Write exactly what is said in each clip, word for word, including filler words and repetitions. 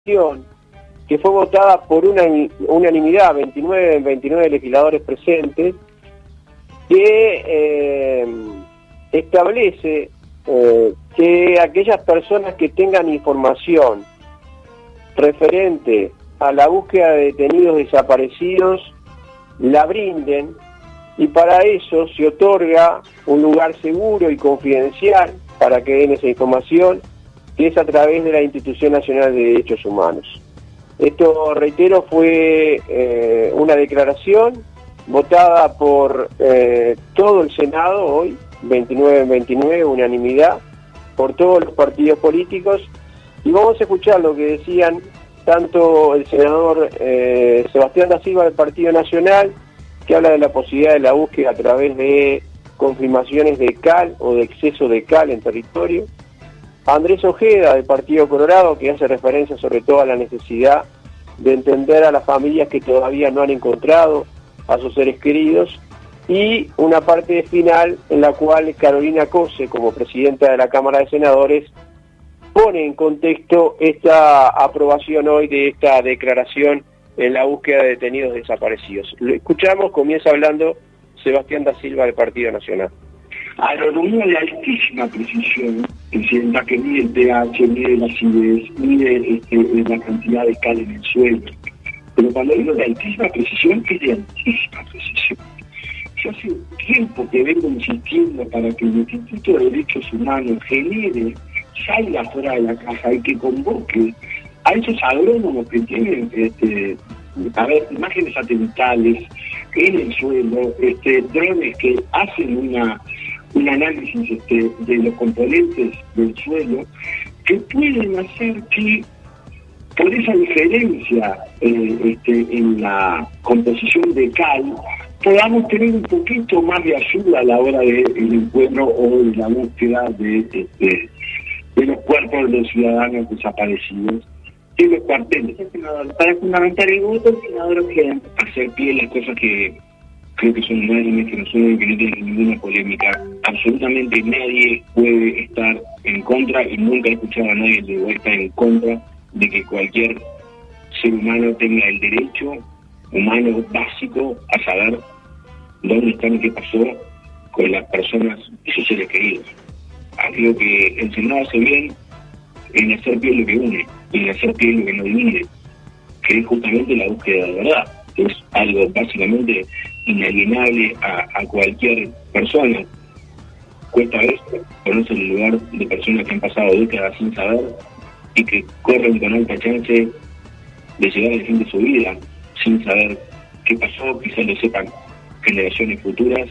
que fue votada por una unanimidad, veintinueve, veintinueve legisladores presentes, que eh, establece eh, que aquellas personas que tengan información referente a la búsqueda de detenidos desaparecidos la brinden, y para eso se otorga un lugar seguro y confidencial para que den esa información, que es a través de la Institución Nacional de Derechos Humanos. Esto, reitero, fue eh, una declaración votada por eh, todo el Senado hoy, veintinueve en veintinueve, unanimidad, por todos los partidos políticos, y vamos a escuchar lo que decían tanto el senador eh, Sebastián da Silva del Partido Nacional, que habla de la posibilidad de la búsqueda a través de confirmaciones de cal o de exceso de cal en territorio, Andrés Ojeda del Partido Colorado, que hace referencia sobre todo a la necesidad de entender a las familias que todavía no han encontrado a sus seres queridos, y una parte final en la cual Carolina Cose, como presidenta de la Cámara de Senadores, pone en contexto esta aprobación hoy de esta declaración en la búsqueda de detenidos desaparecidos. Lo escuchamos, comienza hablando Sebastián da Silva del Partido Nacional. Agronomía de altísima precisión, Presidenta, que mide el pH, mide la acidez, mide este, la cantidad de cal en el suelo. Pero cuando digo de altísima precisión, es de altísima precisión. Yo hace tiempo que vengo insistiendo para que el Instituto de Derechos Humanos genere, salga fuera de la caja y que convoque a esos agrónomos que tienen este, a ver, imágenes satelitales en el suelo, este, drones que hacen una un análisis este, de los componentes del suelo, que pueden hacer que por esa diferencia eh, este, en la composición de cal podamos tener un poquito más de ayuda a la hora del de encuentro o de la búsqueda de, de, de, de los cuerpos de los ciudadanos desaparecidos en los cuarteles. Para fundamentar el voto, senador Ojeda. Hacer pie las cosas que creo que son unánimes, que no son, que no tienen ninguna polémica. Absolutamente nadie puede estar en contra, y nunca he escuchado a nadie que pueda estar en contra de que cualquier ser humano tenga el derecho humano básico a saber dónde están y qué pasó con las personas y sus seres queridos. Creo que el Senado hace bien en hacer pie lo que une y en hacer pie lo que no divide, que es justamente la búsqueda de verdad, que es algo básicamente inalienable a, a cualquier persona. Cuesta a veces ponerse en el lugar de personas que han pasado décadas sin saber y que corren con alta chance de llegar al fin de su vida sin saber qué pasó, quizás lo sepan generaciones futuras.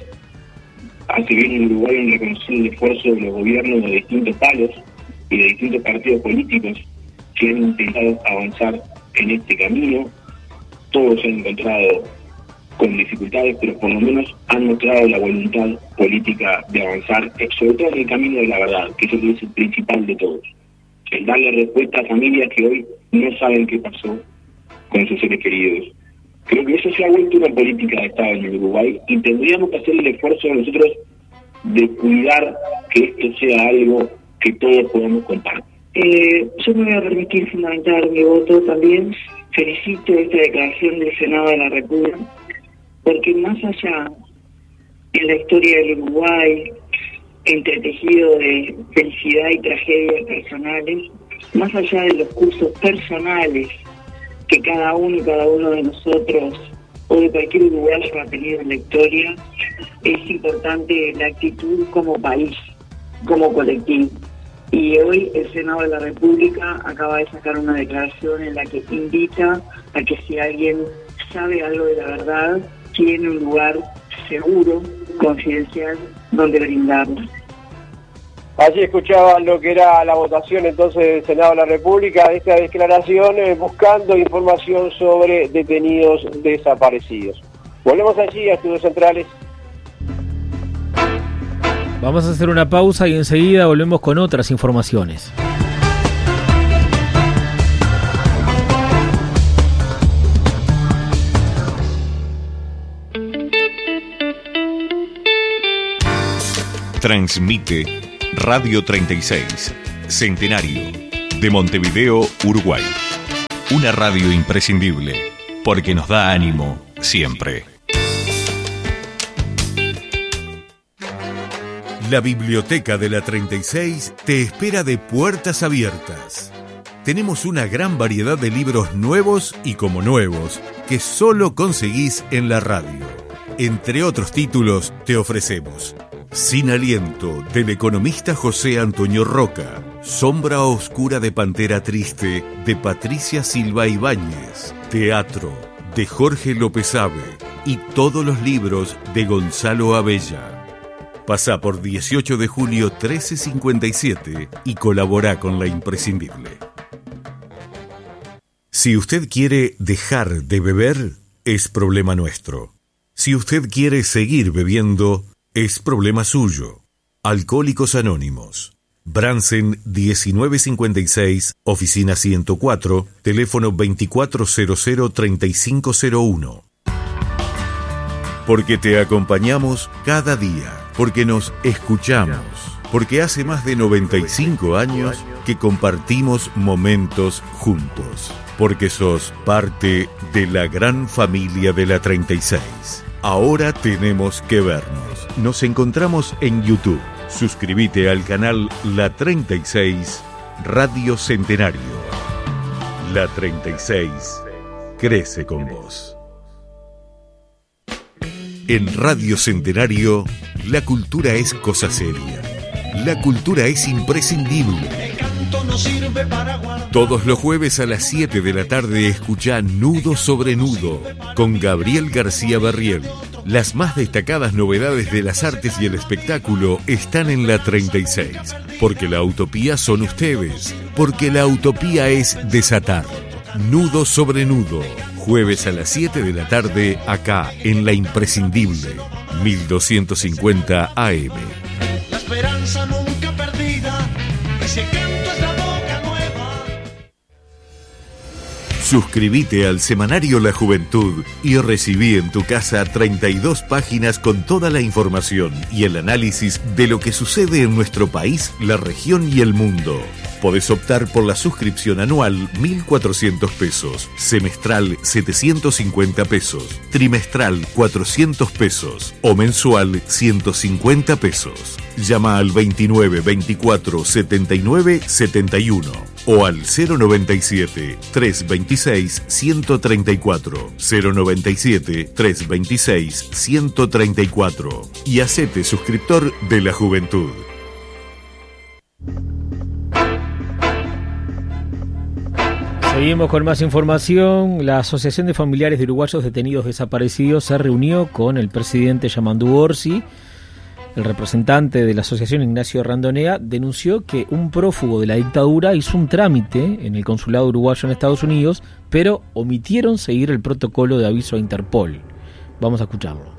Hace bien en Uruguay en reconocer el esfuerzo de los gobiernos de distintos palos y de distintos partidos políticos que han intentado avanzar en este camino. Todos se han encontrado con dificultades, pero por lo menos han mostrado la voluntad política de avanzar, sobre todo en el camino de la verdad, que eso es el principal de todos. El darle respuesta a familias que hoy no saben qué pasó con sus seres queridos. Creo que eso se ha vuelto una política de Estado en el Uruguay, y tendríamos que hacer el esfuerzo nosotros de cuidar que esto sea algo que todos podamos compartir. Eh, yo me voy a permitir fundamentar mi voto también. Felicito esta declaración del Senado de la República, porque más allá en la historia del Uruguay, entretejido de felicidad y tragedias personales, más allá de los cursos personales que cada uno y cada uno de nosotros o de cualquier uruguayo ha tenido en la historia, es importante la actitud como país, como colectivo. Y hoy el Senado de la República acaba de sacar una declaración en la que invita a que si alguien sabe algo de la verdad, tiene un lugar seguro, confidencial, donde brindarlo. Allí escuchaban lo que era la votación entonces del Senado de la República, de esta declaración eh, buscando información sobre detenidos desaparecidos. Volvemos allí a Estudios Centrales. Vamos a hacer una pausa y enseguida volvemos con otras informaciones. Transmite Radio treinta y seis, Centenario, de Montevideo, Uruguay. Una radio imprescindible, porque nos da ánimo siempre. La Biblioteca de la treinta y seis te espera de puertas abiertas. Tenemos una gran variedad de libros nuevos y como nuevos que solo conseguís en la radio. Entre otros títulos te ofrecemos Sin aliento, del economista José Antonio Roca, Sombra oscura de Pantera Triste, de Patricia Silva Ibáñez, Teatro, de Jorge López Ave, y todos los libros de Gonzalo Abella. Pasá por dieciocho de julio trece cincuenta y siete y colabora con La Imprescindible. Si usted quiere dejar de beber, es problema nuestro. Si usted quiere seguir bebiendo, es problema suyo. Alcohólicos Anónimos. Bransen diecinueve cincuenta y seis, oficina ciento cuatro, teléfono veinticuatro cero cero treinta y cinco cero uno. Porque te acompañamos cada día, porque nos escuchamos, porque hace más de noventa y cinco años que compartimos momentos juntos, porque sos parte de la gran familia de la treinta y seis. Ahora tenemos que vernos. Nos encontramos en YouTube. Suscríbete al canal La treinta y seis Radio Centenario. La treinta y seis crece con vos. En Radio Centenario, la cultura es cosa seria. La cultura es imprescindible. Todos los jueves a las siete de la tarde escuchá Nudo sobre Nudo con Gabriel García Barriel. Las más destacadas novedades de las artes y el espectáculo están en la treinta y seis. Porque la utopía son ustedes. Porque la utopía es desatar. Nudo sobre Nudo. Jueves a las siete de la tarde, acá en La Imprescindible, mil doscientos cincuenta A M. La esperanza nunca perdida, ese canto es la boca nueva. Suscríbete al semanario La Juventud y recibí en tu casa treinta y dos páginas con toda la información y el análisis de lo que sucede en nuestro país, la región y el mundo. Podés optar por la suscripción anual mil cuatrocientos pesos, semestral setecientos cincuenta pesos, trimestral cuatrocientos pesos o mensual ciento cincuenta pesos. Llama al veintinueve veinticuatro setenta y nueve setenta y uno o al cero noventa y siete trescientos veintiséis ciento treinta y cuatro, cero noventa y siete trescientos veintiséis ciento treinta y cuatro y hacete suscriptor de La Juventud. Seguimos con más información. La Asociación de Familiares de Uruguayos Detenidos Desaparecidos se reunió con el presidente Yamandu Orsi. El representante de la asociación, Ignacio Randonea, denunció que un prófugo de la dictadura hizo un trámite en el consulado uruguayo en Estados Unidos, pero omitieron seguir el protocolo de aviso a Interpol. Vamos a escucharlo.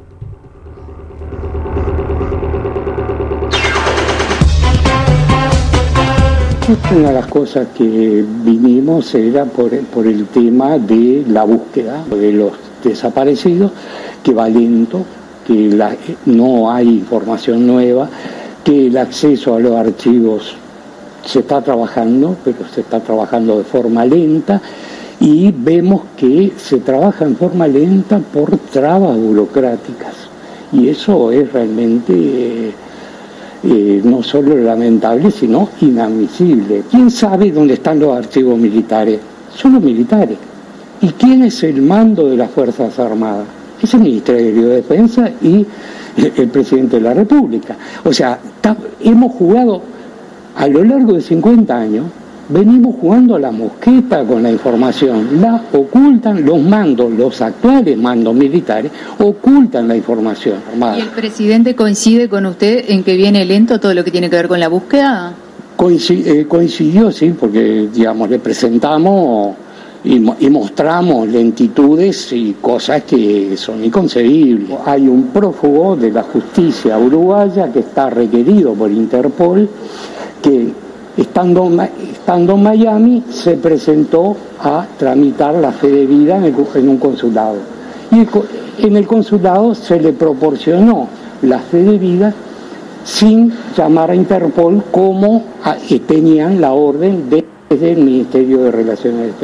Una de las cosas que vinimos era por, por el tema de la búsqueda de los desaparecidos, que va lento, que la, no hay información nueva, que el acceso a los archivos se está trabajando, pero se está trabajando de forma lenta, y vemos que se trabaja en forma lenta por trabas burocráticas, y eso es realmente... Eh, Eh, no solo lamentable, sino inadmisible. ¿Quién sabe dónde están los archivos militares? Son los militares. ¿Y quién es el mando de las Fuerzas Armadas? Es el Ministerio de Defensa y el, el Presidente de la República. O sea, ta, hemos jugado a lo largo de cincuenta años, venimos jugando a la mosqueta con la información. La ocultan los mandos, los actuales mandos militares, ocultan la información armada. ¿Y el presidente coincide con usted en que viene lento todo lo que tiene que ver con la búsqueda? Coincidió, eh, coincidió sí, porque, digamos, le presentamos y, y mostramos lentitudes y cosas que son inconcebibles. Hay un prófugo de la justicia uruguaya que está requerido por Interpol, que Estando, estando en Miami, se presentó a tramitar la fe de vida en, el, en un consulado. Y el, en el consulado se le proporcionó la fe de vida sin llamar a Interpol, como a, tenían la orden de, desde el Ministerio de Relaciones Exteriores.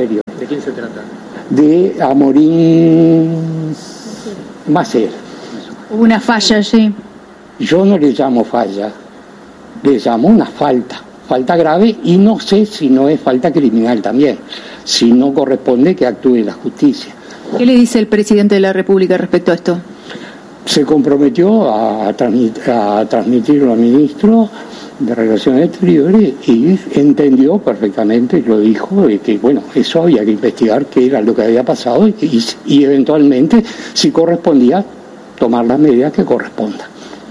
¿De quién se trata? De Amorín Macer. Hubo una falla allí. Yo no le llamo falla, le llamo una falta, falta grave, y no sé si no es falta criminal también, si no corresponde que actúe la justicia. ¿Qué le dice el presidente de la República respecto a esto? Se comprometió a, transmit, a transmitirlo al ministro de Relaciones Exteriores y entendió perfectamente, lo dijo, de que bueno, eso había que investigar qué era lo que había pasado y, y, y eventualmente, si correspondía, tomar las medidas que correspondan.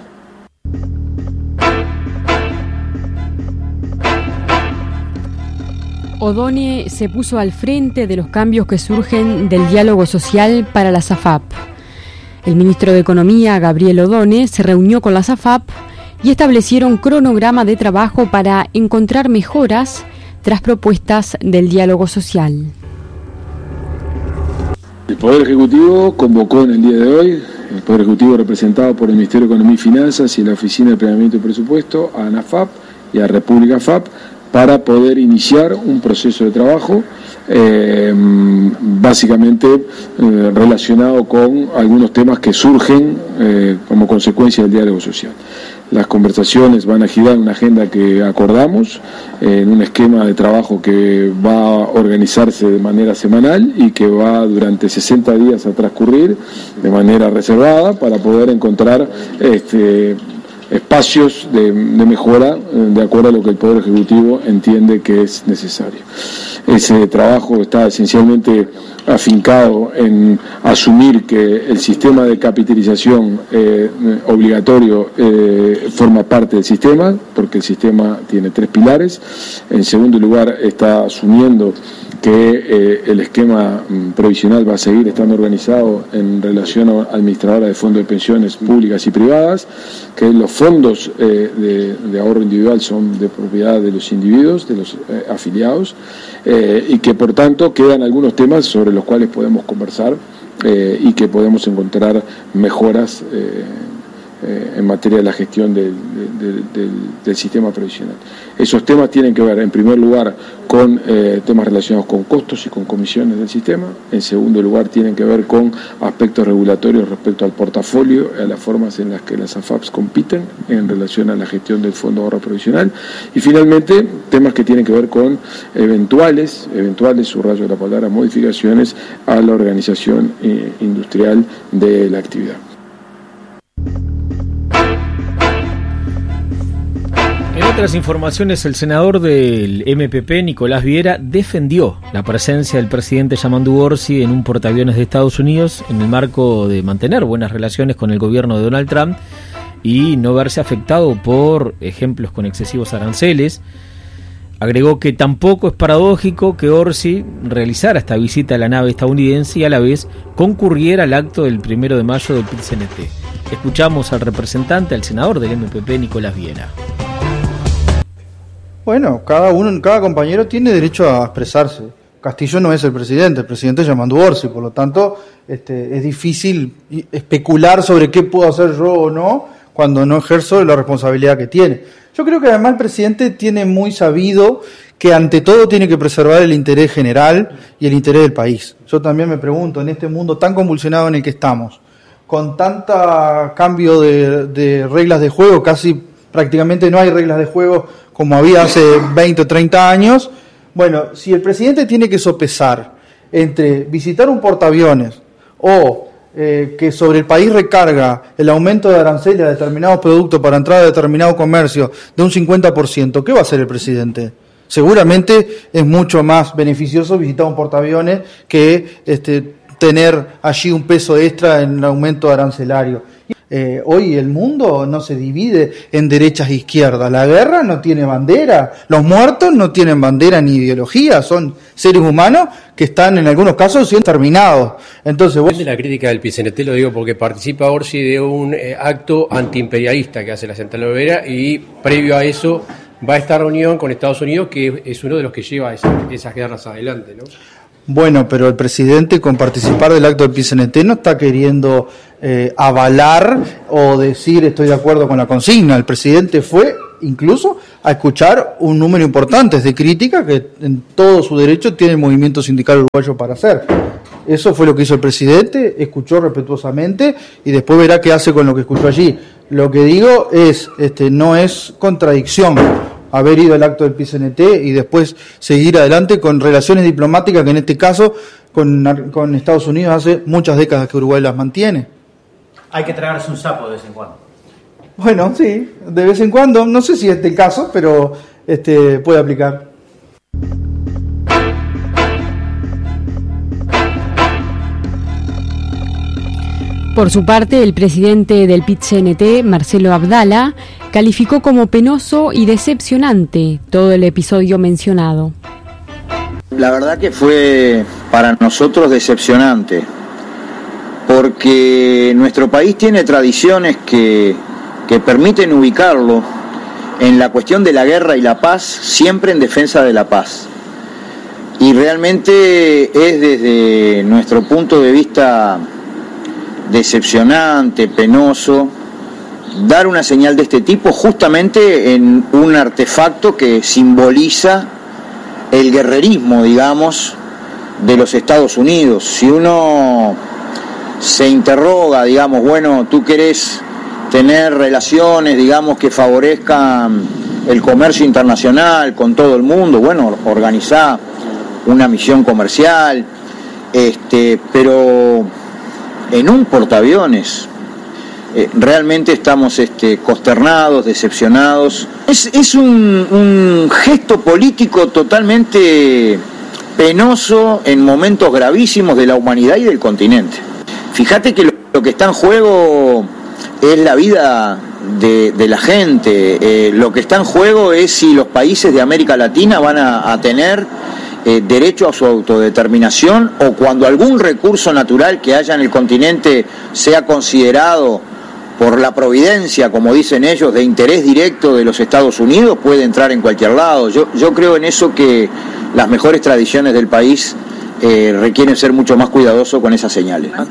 O'Donnell se puso al frente de los cambios que surgen del diálogo social para la SAFAP. El ministro de Economía, Gabriel O'Donnell, se reunió con la SAFAP y establecieron cronograma de trabajo para encontrar mejoras tras propuestas del diálogo social. El Poder Ejecutivo convocó en el día de hoy, el Poder Ejecutivo representado por el Ministerio de Economía y Finanzas y la Oficina de Planeamiento y Presupuesto, a ANAFAP y a República F A P, para poder iniciar un proceso de trabajo eh, básicamente eh, relacionado con algunos temas que surgen eh, como consecuencia del diálogo social. Las conversaciones van a girar en una agenda que acordamos, eh, en un esquema de trabajo que va a organizarse de manera semanal y que va durante sesenta días a transcurrir de manera reservada para poder encontrar este, espacios de, de mejora de acuerdo a lo que el Poder Ejecutivo entiende que es necesario. Ese trabajo está esencialmente afincado en asumir que el sistema de capitalización eh, obligatorio eh, forma parte del sistema, porque el sistema tiene tres pilares. En segundo lugar, está asumiendo que eh, el esquema previsional va a seguir estando organizado en relación a administradora de fondos de pensiones públicas y privadas, que los fondos eh, de, de ahorro individual son de propiedad de los individuos, de los eh, afiliados, eh, y que por tanto quedan algunos temas sobre los cuales podemos conversar eh, y que podemos encontrar mejoras eh, eh, en materia de la gestión del, del, del, del sistema previsional. Esos temas tienen que ver, en primer lugar, con eh, temas relacionados con costos y con comisiones del sistema. En segundo lugar, tienen que ver con aspectos regulatorios respecto al portafolio, a las formas en las que las A F A Ps compiten en relación a la gestión del Fondo de Ahorro Provisional. Y finalmente, temas que tienen que ver con eventuales, eventuales, subrayo la palabra, modificaciones a la organización eh, industrial de la actividad. En otras informaciones, el senador del M P P, Nicolás Viera, defendió la presencia del presidente Yamandu Orsi en un portaaviones de Estados Unidos en el marco de mantener buenas relaciones con el gobierno de Donald Trump y no verse afectado por ejemplos con excesivos aranceles. Agregó que tampoco es paradójico que Orsi realizara esta visita a la nave estadounidense y a la vez concurriera al acto del primero de mayo del P I C N T. Escuchamos al representante, al senador del M P P, Nicolás Viera. Bueno, cada uno, cada compañero tiene derecho a expresarse. Castillo no es el presidente, el presidente es Yamandu Orsi, por lo tanto este, es difícil especular sobre qué puedo hacer yo o no cuando no ejerzo la responsabilidad que tiene. Yo creo que además el presidente tiene muy sabido que ante todo tiene que preservar el interés general y el interés del país. Yo también me pregunto, en este mundo tan convulsionado en el que estamos, con tanta cambio de, de reglas de juego, casi prácticamente no hay reglas de juego como había hace veinte o treinta años. Bueno, si el presidente tiene que sopesar entre visitar un portaaviones o eh, que sobre el país recarga el aumento de aranceles a determinados productos para entrar a determinado comercio de un cincuenta por ciento, ¿qué va a hacer el presidente? Seguramente es mucho más beneficioso visitar un portaaviones que este, tener allí un peso extra en el aumento arancelario. Eh, hoy el mundo no se divide en derechas e izquierdas. La guerra no tiene bandera, los muertos no tienen bandera ni ideología, son seres humanos que están en algunos casos siendo terminados. Entonces, vos... de la crítica del P C N T lo digo porque participa Orsi de un eh, acto antiimperialista que hace la Central Obrera y previo a eso va a esta reunión con Estados Unidos, que es uno de los que lleva esas, esas guerras adelante, ¿no? Bueno, pero el presidente con participar del acto del P C N T no está queriendo eh, avalar o decir estoy de acuerdo con la consigna. El presidente fue incluso a escuchar un número importante de crítica que en todo su derecho tiene el movimiento sindical uruguayo para hacer. Eso fue lo que hizo el presidente, escuchó respetuosamente y después verá qué hace con lo que escuchó allí. Lo que digo es, este, no es contradicción haber ido al acto del P C N T y después seguir adelante con relaciones diplomáticas que en este caso con, con Estados Unidos hace muchas décadas que Uruguay las mantiene. Hay que tragarse un sapo de vez en cuando. Bueno, sí, de vez en cuando, no sé si es el caso, pero este puede aplicar. Por su parte, el presidente del P I T C N T, Marcelo Abdala, calificó como penoso y decepcionante todo el episodio mencionado. La verdad que fue para nosotros decepcionante, porque nuestro país tiene tradiciones que, que permiten ubicarlo en la cuestión de la guerra y la paz, siempre en defensa de la paz. Y realmente es desde nuestro punto de vista decepcionante, penoso, dar una señal de este tipo justamente en un artefacto que simboliza el guerrerismo, digamos, de los Estados Unidos. Si uno se interroga, digamos, bueno, tú querés tener relaciones, digamos, que favorezcan el comercio internacional con todo el mundo, bueno, organizá una misión comercial, este, pero en un portaaviones eh, realmente estamos este, consternados, decepcionados. Es, es un, un gesto político totalmente penoso en momentos gravísimos de la humanidad y del continente. Fíjate que lo, lo que está en juego es la vida de, de la gente, eh, lo que está en juego es si los países de América Latina van a, a tener eh, derecho a su autodeterminación, o cuando algún recurso natural que haya en el continente sea considerado por la providencia, como dicen ellos, de interés directo de los Estados Unidos, puede entrar en cualquier lado. Yo, yo creo en eso, que las mejores tradiciones del país eh, requieren ser mucho más cuidadosos con esas señales, ¿no?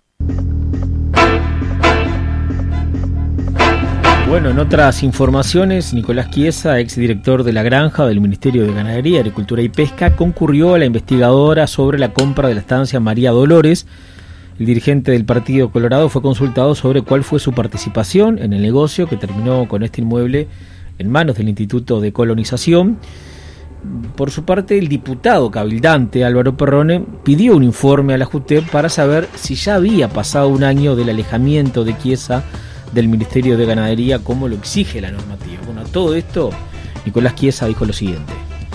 Bueno, en otras informaciones, Nicolás Chiesa, exdirector de La Granja del Ministerio de Ganadería, Agricultura y Pesca, concurrió a la investigadora sobre la compra de la estancia María Dolores. El dirigente del Partido Colorado fue consultado sobre cuál fue su participación en el negocio que terminó con este inmueble en manos del Instituto de Colonización. Por su parte, el diputado cabildante Álvaro Perrone pidió un informe a la JUTEP para saber si ya había pasado un año del alejamiento de Chiesa del Ministerio de Ganadería, como lo exige la normativa. Bueno, a todo esto, Nicolás Chiesa dijo lo siguiente.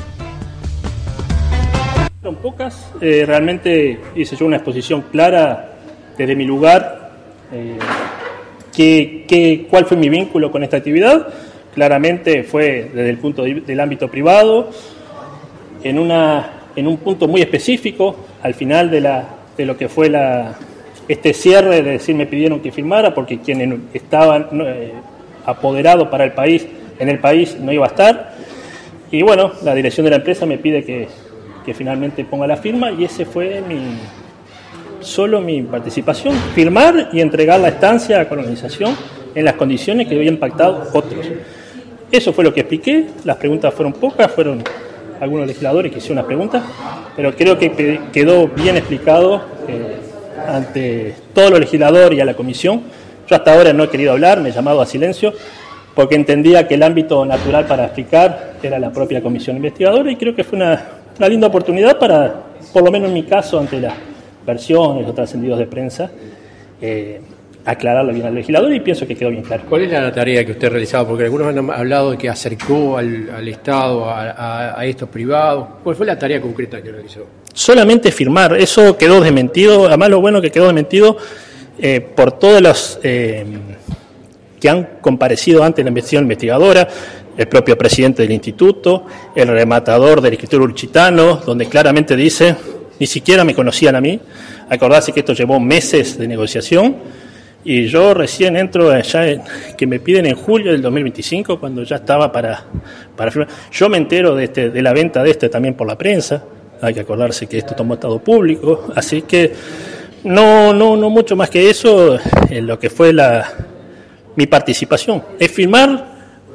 Son pocas, eh, realmente hice yo una exposición clara desde mi lugar, eh, que, que, cuál fue mi vínculo con esta actividad. Claramente fue desde el punto de, del ámbito privado, en, una, en un punto muy específico, al final de, la, de lo que fue la... este cierre, de decir, me pidieron que firmara porque quienes estaban eh, apoderados para el país, en el país, no iba a estar. Y bueno, la dirección de la empresa me pide que, que finalmente ponga la firma, y ese fue mi solo mi participación, firmar y entregar la estancia a Colonización en las condiciones que habían pactado otros. Eso fue lo que expliqué. Las preguntas fueron pocas, fueron algunos legisladores que hicieron unas preguntas, pero creo que quedó bien explicado eh, ante todos los legisladores y a la comisión. Yo hasta ahora no he querido hablar, me he llamado a silencio, porque entendía que el ámbito natural para explicar era la propia comisión investigadora, y creo que fue una, una linda oportunidad para, por lo menos en mi caso, ante las versiones o trascendidos de prensa, eh, aclararlo bien al legislador, y pienso que quedó bien claro. ¿Cuál es la tarea que usted realizaba? Porque algunos han hablado de que acercó al, al Estado a, a, a estos privados. ¿Cuál fue la tarea concreta que realizó? Solamente firmar, eso quedó desmentido. Además, lo bueno que quedó desmentido eh, por todos los eh, que han comparecido ante la investigación investigadora, el propio presidente del instituto, el rematador del escritor Urchitano, donde claramente dice, ni siquiera me conocían a mí. Acordarse que esto llevó meses de negociación, y yo recién entro allá, en, que me piden en julio del dos mil veinticinco, cuando ya estaba para, para firmar. Yo me entero de, este, de la venta de este también por la prensa. Hay que acordarse que esto tomó estado público, así que no, no, no mucho más que eso en lo que fue la, mi participación. Es firmar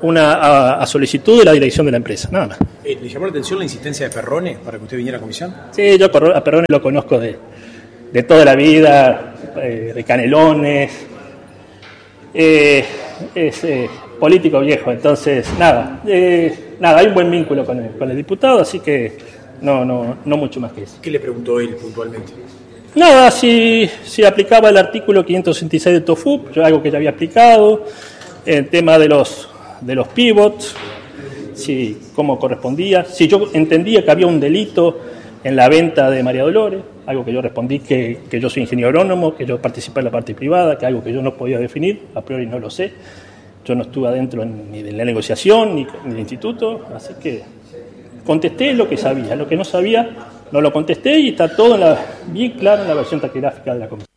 una a, a solicitud de la dirección de la empresa, nada más. Eh, ¿Le llamó la atención la insistencia de Perrone para que usted viniera a comisión? Sí, yo a Perrone lo conozco de, de toda la vida, eh, de Canelones, eh, es eh, político viejo, entonces nada, eh, nada, hay un buen vínculo con el, con el diputado, así que no, no, no mucho más que eso. ¿Qué le preguntó él puntualmente? Nada, si, si aplicaba el artículo quinientos sesenta y seis de TOFUP, yo algo que ya había aplicado, el tema de los de los pivots, si cómo correspondía, si yo entendía que había un delito en la venta de María Dolores, algo que yo respondí que, que yo soy ingeniero agrónomo, que yo participé en la parte privada, que algo que yo no podía definir, a priori no lo sé, yo no estuve adentro ni de la negociación ni, ni del instituto, así que contesté lo que sabía, lo que no sabía no lo contesté y está todo en la, bien claro en la versión taquigráfica de la comisión.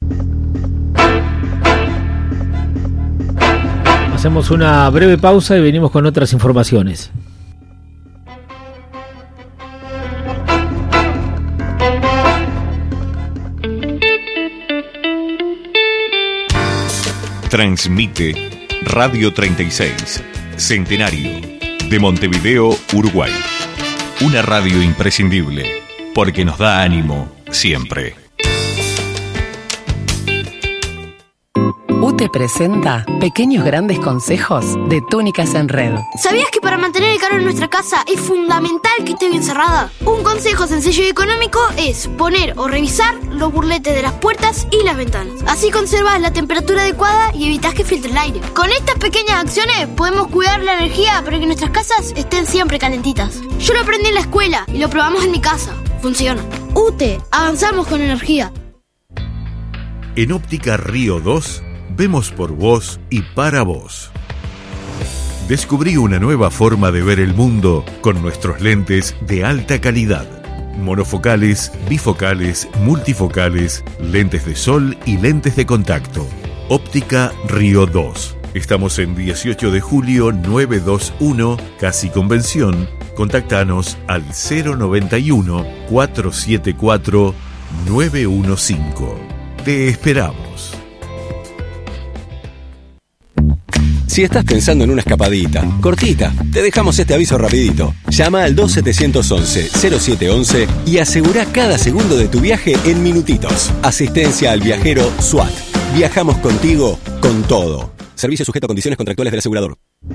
Hacemos una breve pausa y venimos con otras informaciones. Transmite Radio treinta y seis, Centenario, de Montevideo, Uruguay. Una radio imprescindible, porque nos da ánimo siempre. U T E presenta Pequeños Grandes Consejos de Túnicas en Red. ¿Sabías que para mantener el calor en nuestra casa es fundamental que esté bien cerrada? Un consejo sencillo y económico es poner o revisar los burletes de las puertas y las ventanas. Así conservas la temperatura adecuada y evitas que filtre el aire. Con estas pequeñas acciones podemos cuidar la energía para que nuestras casas estén siempre calentitas. Yo lo aprendí en la escuela y lo probamos en mi casa. Funciona. U T E, avanzamos con energía. En Óptica Río dos, vemos por vos y para vos. Descubrí una nueva forma de ver el mundo con nuestros lentes de alta calidad. Monofocales, bifocales, multifocales, lentes de sol y lentes de contacto. Óptica Río dos. Estamos en dieciocho de julio novecientos veintiuno, Casi Convención. Contactanos al cero noventa y uno, cuatrocientos setenta y cuatro, novecientos quince. Te esperamos. Si estás pensando en una escapadita, cortita, te dejamos este aviso rapidito. Llama al dos siete uno uno, cero siete uno uno y asegura cada segundo de tu viaje en minutitos. Asistencia al viajero SWAT. Viajamos contigo con todo. Servicio sujeto a condiciones contractuales del asegurador.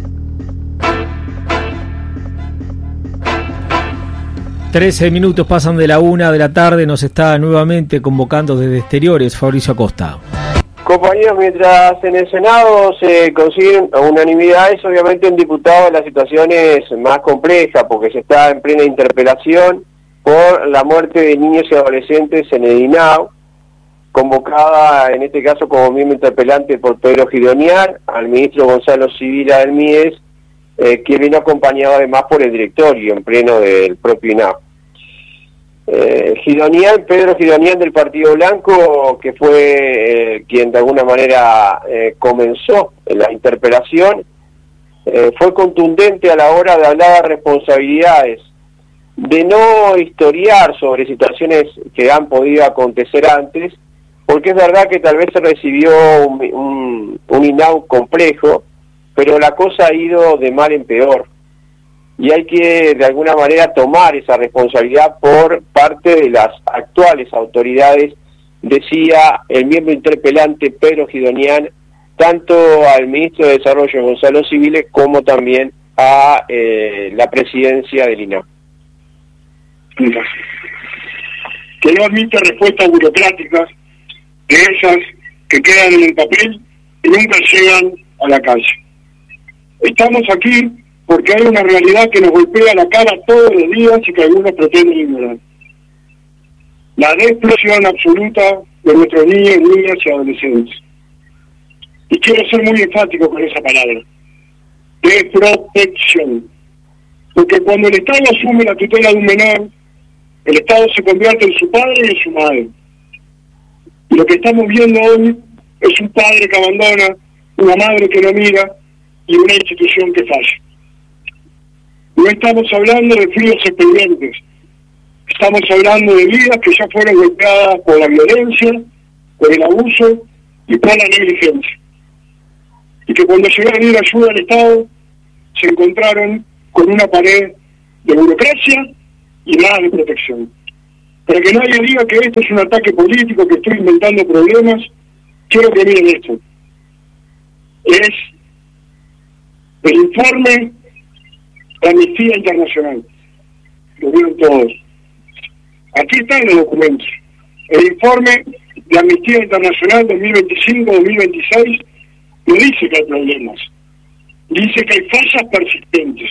trece minutos pasan de la una de la tarde, nos está nuevamente convocando desde exteriores Fabricio Acosta. Compañeros, mientras en el Senado se consiguen unanimidades, obviamente en diputados la situación es más compleja porque se está en plena interpelación por la muerte de niños y adolescentes en el INAU, convocada en este caso como miembro interpelante por Pedro Gidonian, al ministro Gonzalo Sibila del MIDES, eh, que vino acompañado además por el directorio en pleno del propio INAU. Eh, Gidonian, Pedro Gidonian del Partido Blanco, que fue eh, quien de alguna manera eh, comenzó la interpelación, eh, fue contundente a la hora de hablar de responsabilidades, de no historiar sobre situaciones que han podido acontecer antes, porque es verdad que tal vez se recibió un, un, un INAU complejo, pero la cosa ha ido de mal en peor. Y hay que, de alguna manera, tomar esa responsabilidad por parte de las actuales autoridades, decía el miembro interpelante Pedro Gidonian, tanto al ministro de Desarrollo Gonzalo Sibila como también a eh, la presidencia del INAU. Que no admite respuestas burocráticas de esas que quedan en el papel y nunca llegan a la calle. Estamos aquí porque hay una realidad que nos golpea la cara todos los días y que algunos pretenden ignorar. La desprotección absoluta de nuestros niños, niñas y adolescentes. Y quiero ser muy enfático con esa palabra. Desprotección. Porque cuando el Estado asume la tutela de un menor, el Estado se convierte en su padre y en su madre. Y lo que estamos viendo hoy es un padre que abandona, una madre que no mira y una institución que falla. No estamos hablando de fríos expedientes, estamos hablando de vidas que ya fueron golpeadas por la violencia, por el abuso y por la negligencia. Y que cuando llega a venir ayuda al Estado, se encontraron con una pared de burocracia y nada de protección. Para que nadie diga que esto es un ataque político, que estoy inventando problemas, quiero que miren esto. Es el informe de Amnistía Internacional. Lo vieron todos. Aquí están los documentos. El informe de Amnistía Internacional dos mil veinticinco dos mil veintiséis no dice que hay problemas. Dice que hay fallas persistentes.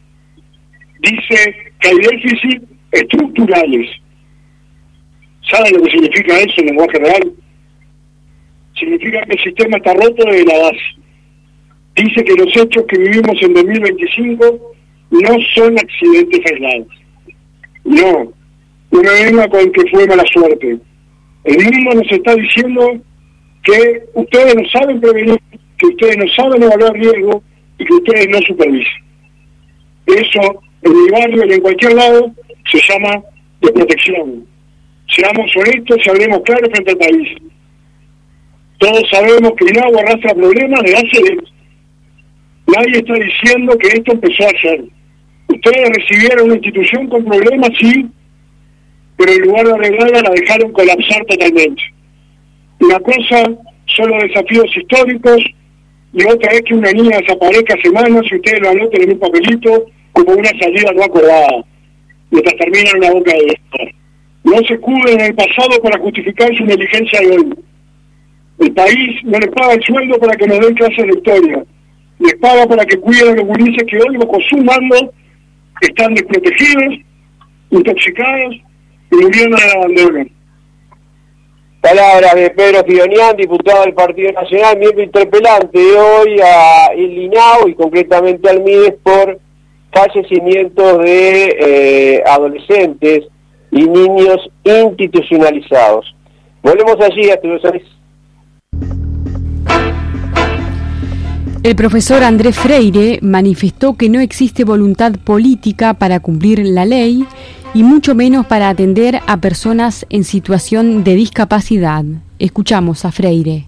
Dice que hay déficits estructurales. ¿Saben lo que significa eso en lenguaje real? Significa que el sistema está roto desde la base. Dice que los hechos que vivimos en dos mil veinticinco no son accidentes aislados. No, no me venga con que fue mala suerte. El mundo nos está diciendo que ustedes no saben prevenir, que ustedes no saben evaluar riesgo y que ustedes no supervisan. Eso, en mi barrio y en cualquier lado, se llama desprotección. Seamos honestos y hablemos claro frente al país. Todos sabemos que el agua arrastra problemas desde hace décadas. Nadie está diciendo que esto empezó ayer. Ustedes recibieron una institución con problemas, sí, pero en lugar de arreglarla la dejaron colapsar totalmente. Una cosa son los desafíos históricos y otra es que una niña desaparezca semanas y ustedes lo anoten en un papelito como una salida no acordada, mientras termina en una boca de esto. No se cubren en el pasado para justificar su negligencia de hoy. El país no les paga el sueldo para que nos den clases de historia. Les paga para que cuiden a los gurises que hoy, bajo su mando, están desprotegidos, intoxicados y muriendo de abandono. Palabras de Pedro Fidonian, diputado del Partido Nacional, miembro interpelante de hoy a el INAO y concretamente al MIDES por fallecimientos de eh, adolescentes y niños institucionalizados. Volvemos allí a Estudios Salís. El profesor Andrés Freire manifestó que no existe voluntad política para cumplir la ley y mucho menos para atender a personas en situación de discapacidad. Escuchamos a Freire.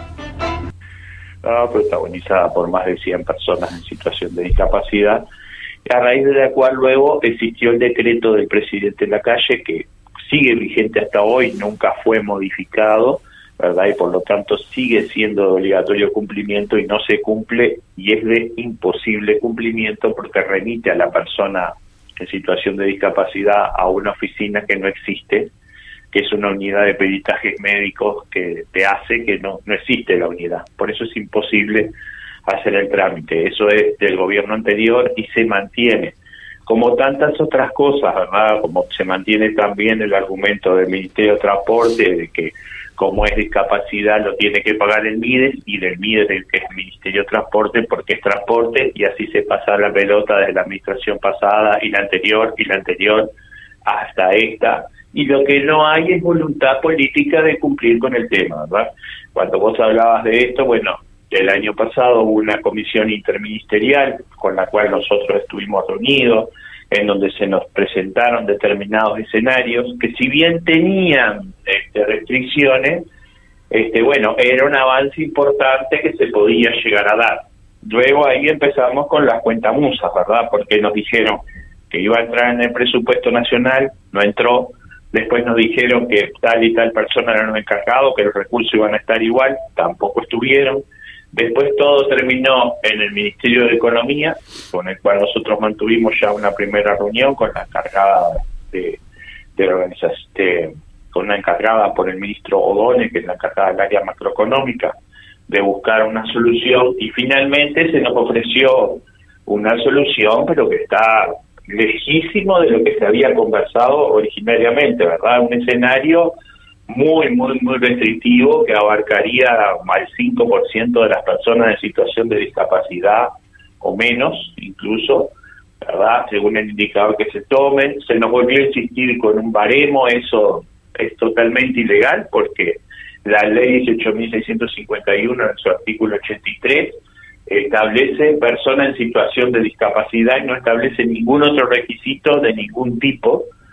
No, protagonizada por más de cien personas en situación de discapacidad, a raíz de la cual luego existió el decreto del presidente Lacalle, que sigue vigente hasta hoy, nunca fue modificado, ¿verdad? Y por lo tanto sigue siendo de obligatorio cumplimiento y no se cumple, y es de imposible cumplimiento porque remite a la persona en situación de discapacidad a una oficina que no existe, que es una unidad de peritajes médicos que te hace que no, no existe la unidad. Por eso es imposible hacer el trámite. Eso es del gobierno anterior y se mantiene. Como tantas otras cosas, ¿verdad? Como se mantiene también el argumento del Ministerio de Transporte de que como es discapacidad lo tiene que pagar el MIDES, y del MIDES el que es el Ministerio de Transporte porque es transporte, y así se pasa la pelota desde la administración pasada y la anterior y la anterior hasta esta, y lo que no hay es voluntad política de cumplir con el tema, ¿verdad? Cuando vos hablabas de esto, bueno, el año pasado hubo una comisión interministerial con la cual nosotros estuvimos reunidos, en donde se nos presentaron determinados escenarios que, si bien tenían este, restricciones, este bueno, era un avance importante que se podía llegar a dar. Luego ahí empezamos con las cuentamusas, ¿verdad? Porque nos dijeron que iba a entrar en el presupuesto nacional, no entró. Después nos dijeron que tal y tal persona eran los encargados, que los recursos iban a estar igual, tampoco estuvieron. Después todo terminó en el Ministerio de Economía, con el cual nosotros mantuvimos ya una primera reunión con la encargada de, de la organización, de, con una encargada por el ministro O'Donnell, que es la encargada del área macroeconómica, de buscar una solución, y finalmente se nos ofreció una solución, pero que está lejísimo de lo que se había conversado originariamente, ¿verdad? Un escenario muy, muy, muy restrictivo que abarcaría al cinco por ciento de las personas en situación de discapacidad o menos, incluso, ¿verdad? Según el indicador que se tome. Se nos volvió a insistir con un baremo, eso es totalmente ilegal porque la ley dieciocho mil seiscientos cincuenta y uno en su artículo ochenta y tres establece persona en situación de discapacidad y no establece ningún otro requisito de ningún tipo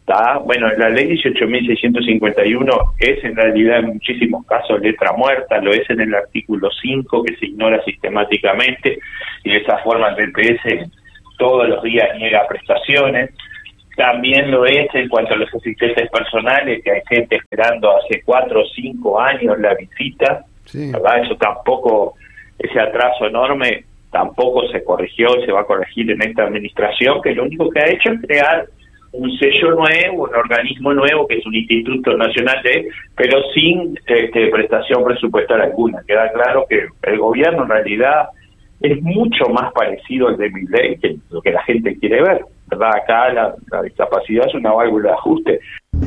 ¿Tá? Bueno, la ley dieciocho mil seiscientos cincuenta y uno es en realidad en muchísimos casos letra muerta, lo es en el artículo cinco, que se ignora sistemáticamente, y de esa forma el B P S todos los días niega prestaciones. También lo es en cuanto a los asistentes personales, que hay gente esperando hace cuatro o cinco años la visita, sí. ¿Verdad? Eso tampoco, ese atraso enorme tampoco se corrigió y se va a corregir en esta administración, que lo único que ha hecho es crear un sello nuevo, un organismo nuevo, que es un Instituto Nacional de, pero sin este, prestación presupuestal alguna. Queda claro que el gobierno en realidad es mucho más parecido al de Milei que lo que la gente quiere ver, ¿verdad? Acá la, la discapacidad es una válvula de ajuste.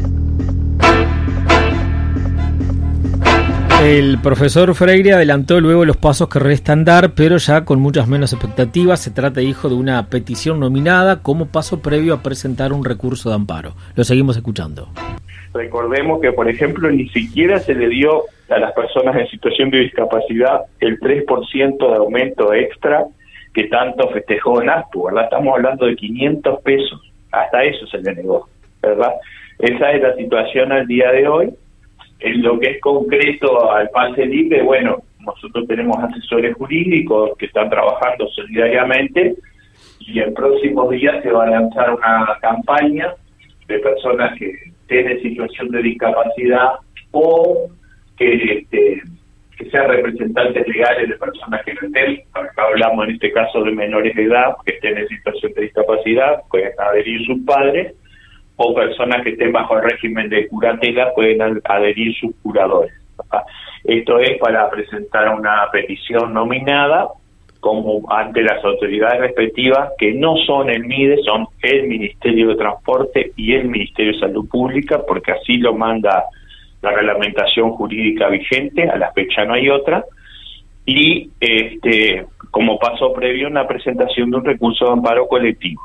El profesor Freire adelantó luego los pasos que restan dar, pero ya con muchas menos expectativas. Se trata, dijo, de una petición nominada como paso previo a presentar un recurso de amparo. Lo seguimos escuchando. Recordemos que, por ejemplo, ni siquiera se le dio a las personas en situación de discapacidad el tres por ciento de aumento extra que tanto festejó NASPU, ¿verdad? Estamos hablando de quinientos pesos. Hasta eso se le negó, ¿verdad? Esa es la situación al día de hoy. En lo que es concreto al pase libre, bueno, nosotros tenemos asesores jurídicos que están trabajando solidariamente y en próximos días se va a lanzar una campaña de personas que tienen situación de discapacidad o que, este, que sean representantes legales de personas que no estén. Acá hablamos en este caso de menores de edad que estén en situación de discapacidad, pueden adherir sus padres, o personas que estén bajo el régimen de curatela pueden adherir sus curadores. Esto es para presentar una petición nominada como ante las autoridades respectivas, que no son el MIDE, son el Ministerio de Transporte y el Ministerio de Salud Pública, porque así lo manda la reglamentación jurídica vigente, a la fecha no hay otra, y este como paso previo una presentación de un recurso de amparo colectivo.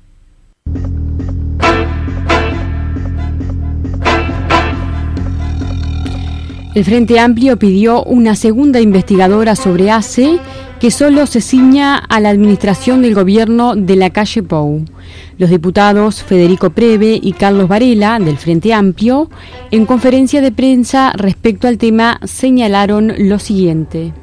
El Frente Amplio pidió una segunda investigadora sobre ACE que solo se ciña a la administración del gobierno de la calle Pou. Los diputados Federico Preve y Carlos Varela, del Frente Amplio, en conferencia de prensa respecto al tema, señalaron lo siguiente.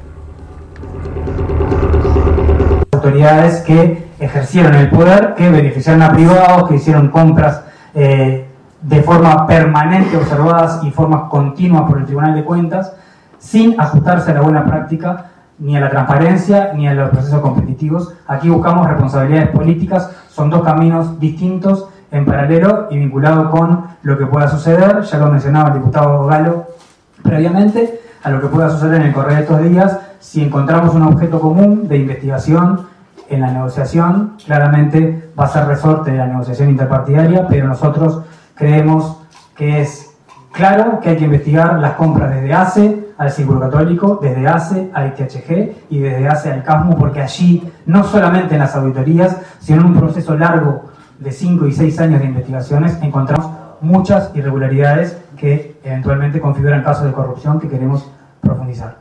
Autoridades que ejercieron el poder, que beneficiaron a privados, que hicieron compras eh, de forma permanente, observadas y formas continuas por el Tribunal de Cuentas, sin ajustarse a la buena práctica, ni a la transparencia, ni a los procesos competitivos. Aquí buscamos responsabilidades políticas, son dos caminos distintos, en paralelo y vinculados con lo que pueda suceder, ya lo mencionaba el diputado Galo previamente, a lo que pueda suceder en el correr de estos días, si encontramos un objeto común de investigación en la negociación, claramente va a ser resorte de la negociación interpartidaria, pero nosotros creemos que es claro que hay que investigar las compras desde ACE al Círculo Católico, desde ACE al T H G y desde ACE al CASMU, porque allí, no solamente en las auditorías, sino en un proceso largo de cinco y seis años de investigaciones, encontramos muchas irregularidades que eventualmente configuran casos de corrupción que queremos profundizar.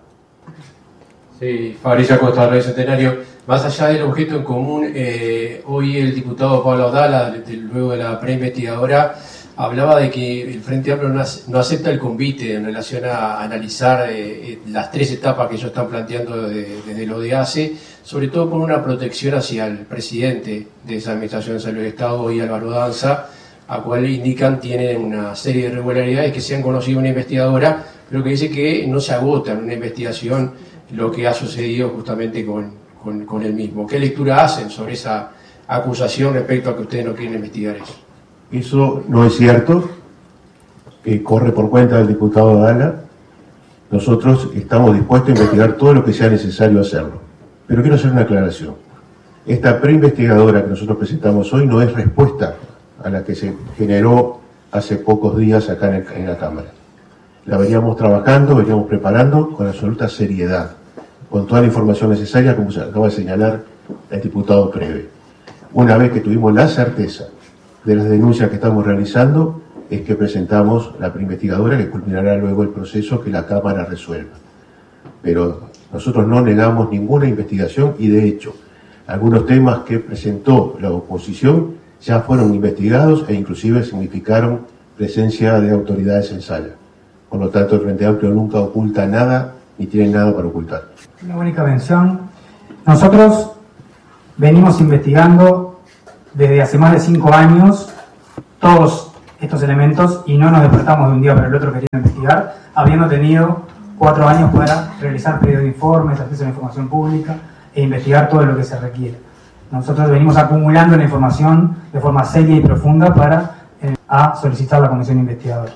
Sí, Fabricio Costa, Radio Centenario. Más allá del objeto en común, eh, hoy el diputado Pablo Audala, de, de, luego de la preinvestigadora, hablaba de que el Frente Amplio no, no acepta el convite en relación a analizar eh, las tres etapas que ellos están planteando de, desde lo de ACE, sobre todo por una protección hacia el presidente de esa Administración de Salud del Estado y Álvaro Danza, a cual indican tiene una serie de irregularidades que se han conocido una investigadora, pero que dice que no se agota en una investigación lo que ha sucedido justamente con, con, con el mismo. ¿Qué lectura hacen sobre esa acusación respecto a que ustedes no quieren investigar eso? Eso no es cierto, eh, corre por cuenta del diputado Dala. Nosotros estamos dispuestos a investigar todo lo que sea necesario hacerlo. Pero quiero hacer una aclaración. Esta preinvestigadora que nosotros presentamos hoy no es respuesta a la que se generó hace pocos días acá en, el, en la Cámara. La veníamos trabajando, veníamos preparando con absoluta seriedad, con toda la información necesaria, como se acaba de señalar el diputado Preve. Una vez que tuvimos la certeza de las denuncias que estamos realizando, es que presentamos la preinvestigadora, que culminará luego el proceso que la Cámara resuelva. Pero nosotros no negamos ninguna investigación y, de hecho, algunos temas que presentó la oposición ya fueron investigados e inclusive significaron presencia de autoridades en sala. Por lo tanto, el Frente Amplio nunca oculta nada ni tiene nada para ocultar. Una única mención. Nosotros venimos investigando desde hace más de cinco años todos estos elementos y no nos despertamos de un día para el otro queriendo investigar, habiendo tenido cuatro años para realizar periodos de informes, acceso a la información pública e investigar todo lo que se requiere. Nosotros venimos acumulando la información de forma seria y profunda para eh, a solicitar la comisión investigadora.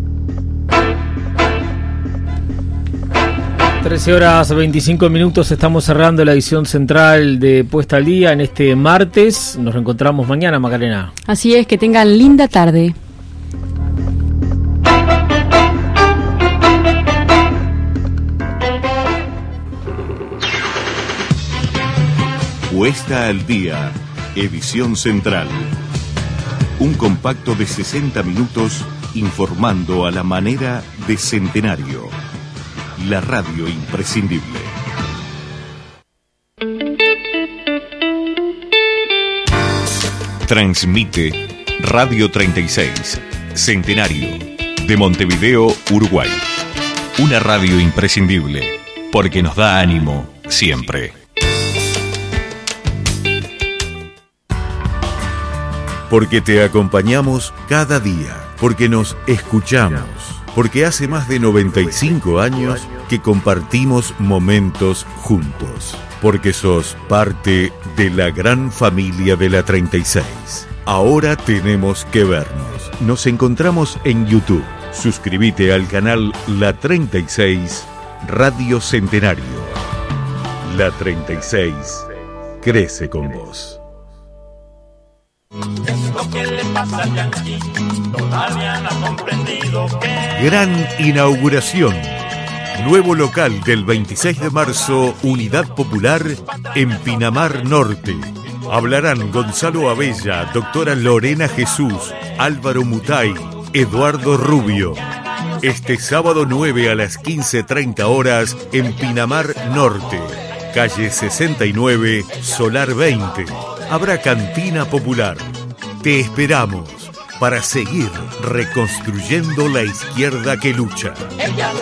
trece horas veinticinco minutos, estamos cerrando la edición central de Puesta al Día en este martes. Nos reencontramos mañana, Macarena. Así es, que tengan linda tarde. Puesta al Día, edición central. Un compacto de sesenta minutos informando a la manera de Centenario. La radio imprescindible. Transmite Radio treinta y seis, Centenario, de Montevideo, Uruguay. Una radio imprescindible, porque nos da ánimo siempre. Porque te acompañamos cada día, porque nos escuchamos, porque hace más de noventa y cinco años que compartimos momentos juntos, porque sos parte de la gran familia de la treinta y seis. Ahora tenemos que vernos. Nos encontramos en YouTube. Suscríbete al canal La treinta y seis Radio Centenario. La treinta y seis crece con vos. Lo que le pasa al Yankee, todavía no ha comprendido que... Gran inauguración. Nuevo local del veintiséis de marzo, Unidad Popular, en Pinamar Norte. Hablarán Gonzalo Abella, doctora Lorena Jesús, Álvaro Mutay, Eduardo Rubio. Este sábado nueve a las quince treinta horas en Pinamar Norte, calle sesenta y nueve, Solar veinte. Habrá cantina popular. Te esperamos para seguir reconstruyendo la izquierda que lucha. Ella